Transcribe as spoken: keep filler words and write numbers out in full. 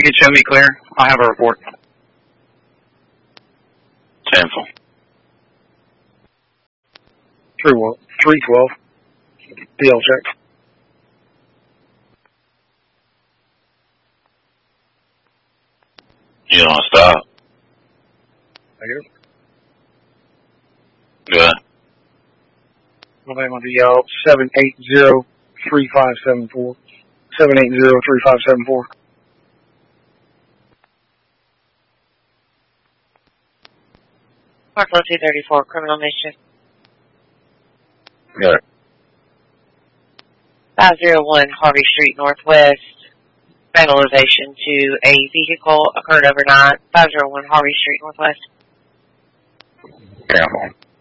you could show me clear, I'll have a report. Cancel. three twelve. D L check. You don't stop. Negative. Good. I'm going to yell seven eight zero three five seven four. seven eight zero three five seven four. Parkville two thirty-four, criminal mission. Good. five oh one Harvey Street Northwest. Vandalization to a vehicle occurred overnight. five oh one Harvey Street Northwest. Cancel.